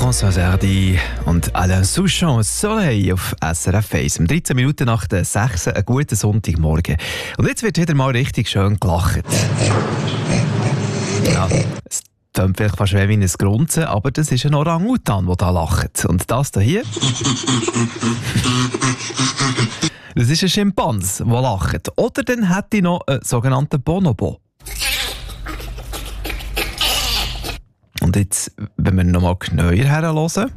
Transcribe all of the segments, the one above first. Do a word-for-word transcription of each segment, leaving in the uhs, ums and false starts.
François Hardy und Alain Souchon, Soleil auf S R F eins. Um dreizehn Minuten nach der sechs, einen guten Sonntagmorgen. Und jetzt wird wieder mal richtig schön gelacht. Ja, es klingt vielleicht fast wie ein Grunzen, aber das ist ein Orang-Utan, der da lacht. Und das hier? Das ist ein Schimpans, der lacht. Oder dann hätte ich noch einen sogenannten Bonobo. Und jetzt, wenn wir noch mal genauer herhören,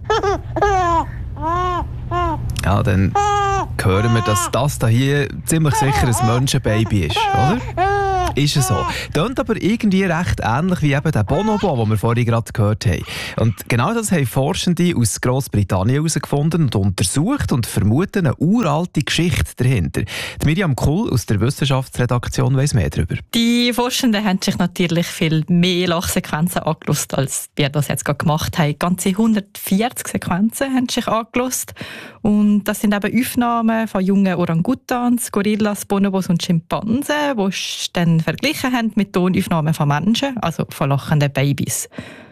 ja, dann hören wir, dass das hier ziemlich sicher ein Menschenbaby ist, oder? Ist es so. Tönt aber irgendwie recht ähnlich wie eben der Bonobo, den wir vorhin gerade gehört haben. Und genau das haben Forschende aus Grossbritannien herausgefunden und untersucht und vermuten eine uralte Geschichte dahinter. Die Miriam Kuhl aus der Wissenschaftsredaktion weiss mehr darüber. Die Forschenden haben sich natürlich viel mehr Lachsequenzen angeschaut, als wir das jetzt gerade gemacht haben. Ganze hundertvierzig Sequenzen haben sich angeschaut. Und das sind eben Aufnahmen von jungen Orangutans, Gorillas, Bonobos und Schimpansen, die dann verglichen haben mit Tonaufnahmen von Menschen, also von lachenden Babys.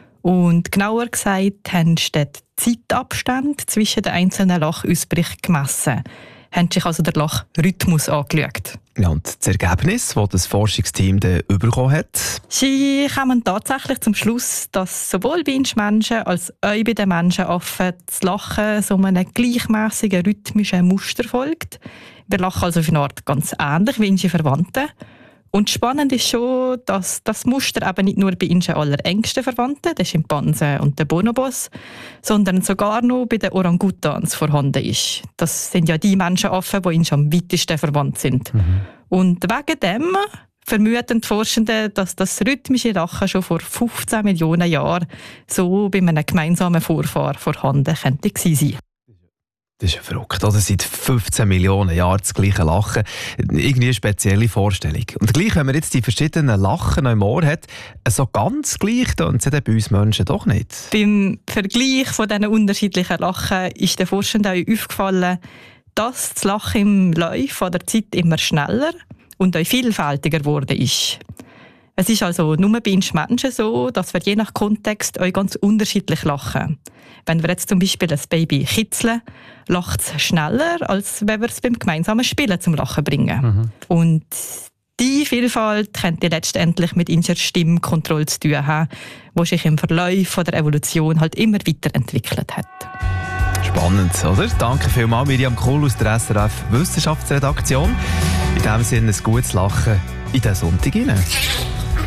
Und genauer gesagt haben sie den Zeitabstand zwischen den einzelnen Lachausbrüchen gemessen. Haben sich also den Lachrhythmus angeschaut. Ja, und das Ergebnis, das das Forschungsteam dann bekommen hat? Sie kommen tatsächlich zum Schluss, dass sowohl bei uns Menschen als auch bei den Menschenaffen das Lachen so einem gleichmäßigen rhythmischen Muster folgt. Wir lachen also auf eine Art ganz ähnlich wie unsere Verwandten. Und spannend ist schon, dass das Muster eben nicht nur bei unseren allerengsten Verwandten, den Schimpansen und den Bonobos, sondern sogar noch bei den Orangutans vorhanden ist. Das sind ja die Menschenaffen, die uns am weitesten verwandt sind. Mhm. Und wegen dem vermuten die Forschenden, dass das rhythmische Lachen schon vor fünfzehn Millionen Jahren so bei einem gemeinsamen Vorfahr vorhanden könnte gewesen sein. Das ist ja verrückt, oder? Seit fünfzehn Millionen Jahren das gleiche Lachen. Irgendwie eine spezielle Vorstellung. Und gleich, wenn man jetzt die verschiedenen Lachen noch im Ohr hat, so ganz gleich tönt es bei uns Menschen doch nicht. Beim Vergleich von diesen unterschiedlichen Lachen ist den Forschenden auch aufgefallen, dass das Lachen im Laufe der Zeit immer schneller und auch vielfältiger geworden ist. Es ist also nur bei uns Menschen so, dass wir je nach Kontext auch ganz unterschiedlich lachen. Wenn wir jetzt zum Beispiel ein Baby kitzeln, lacht es schneller, als wenn wir es beim gemeinsamen Spielen zum Lachen bringen. Mhm. Und diese Vielfalt könnte letztendlich mit unserer Stimmkontrolle zu tun haben, die sich im Verlauf der Evolution halt immer weiterentwickelt hat. Spannend, oder? Danke vielmals, Miriam Kuhl aus der S R F Wissenschaftsredaktion. In diesem Sinne ein gutes Lachen in den Sonntag hinein.